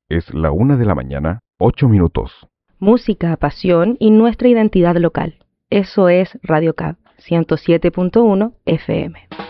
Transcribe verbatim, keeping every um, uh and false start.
Es la una de la mañana, ocho minutos. Música, pasión y nuestra identidad local. Eso es Radio Cab, ciento siete punto uno F M.